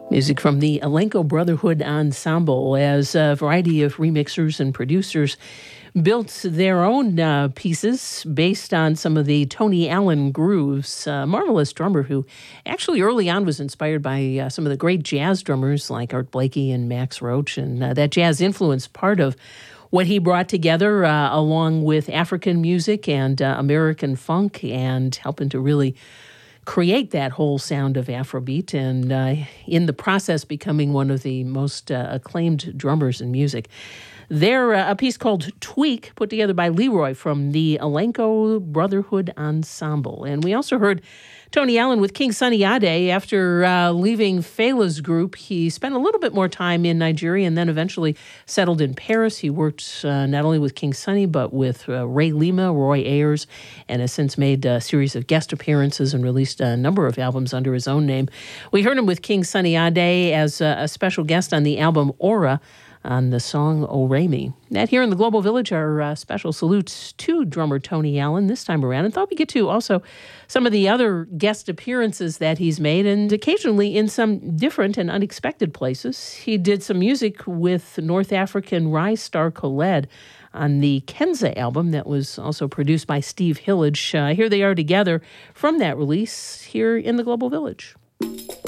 Music from the Alenko Brotherhood Ensemble, as a variety of remixers and producers built their own pieces based on some of the Tony Allen grooves. A marvelous drummer who actually early on was inspired by some of the great jazz drummers like Art Blakey and Max Roach, and that jazz influence part of what he brought together along with African music and American funk, and helping to really create that whole sound of Afrobeat, and in the process becoming one of the most acclaimed drummers in music. They're a piece called Tweak, put together by Leroy from the Alenko Brotherhood Ensemble. And we also heard Tony Allen with King Sunny Ade. After leaving Fela's group, he spent a little bit more time in Nigeria and then eventually settled in Paris. He worked not only with King Sunny, but with Ray Lima, Roy Ayers, and has since made a series of guest appearances and released a number of albums under his own name. We heard him with King Sunny Ade as a special guest on the album Aura, on the song Oremi. That here in the Global Village, our special salutes to drummer Tony Allen this time around. And thought we get to also some of the other guest appearances that he's made, and occasionally in some different and unexpected places. He did some music with North African Rise Star Khaled on the Kenza album that was also produced by Steve Hillage. Here they are together from that release here in the Global Village.